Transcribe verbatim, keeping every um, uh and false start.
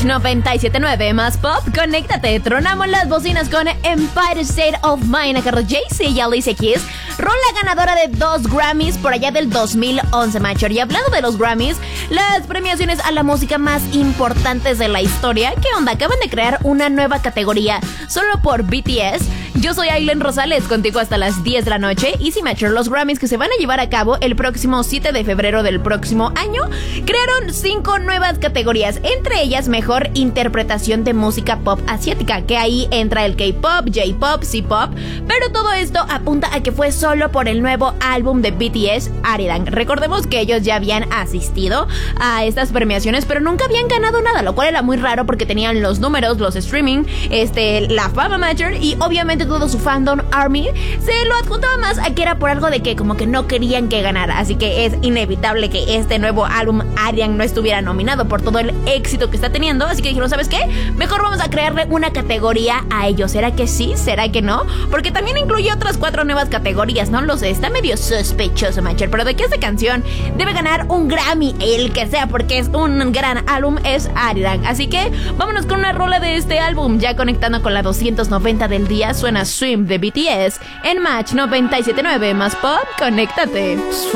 noventa y siete punto nueve más pop, conéctate. Tronamos las bocinas con Empire State of Mind a cargo de Jay-Z y Alicia Keys, rola ganadora de dos Grammys por allá del dos mil once, Macher. Y hablando de los Grammys, las premiaciones a la música más importantes de la historia, ¿qué onda? Acaban de crear una nueva categoría solo por B T S. Yo soy Ailen Rosales, contigo hasta las diez de la noche. Y sí, Macher, los Grammys que se van a llevar a cabo el próximo siete de febrero del próximo año crearon cinco nuevas categorías, entre ellas mejor interpretación de música pop asiática, que ahí entra el K-pop, J-pop, C-pop, pero todo esto apunta a que fue solo por el nuevo álbum de B T S, Arirang. Recordemos que ellos ya habían asistido a estas premiaciones, pero nunca habían ganado nada, lo cual era muy raro porque tenían los números, los streaming, este, la fama, Macher, y obviamente todo su fandom army se lo adjuntaba más a que era por algo de que como que no querían que ganara, así que es inevitable que este nuevo álbum Arirang no estuviera nominado por todo el éxito que está teniendo, así que dijeron, ¿sabes qué? Mejor vamos a crearle una categoría a ellos. ¿Será que sí? ¿Será que no? Porque también incluye otras cuatro nuevas categorías, no lo sé, está medio sospechoso, Macher, pero de que esta canción debe ganar un Grammy, el que sea, porque es un gran álbum, es Arirang. Así que vámonos con una rola de este álbum, ya conectando con la doscientos noventa del día, suena Swim de B T S en Match noventa y siete punto nueve más pop, conéctate.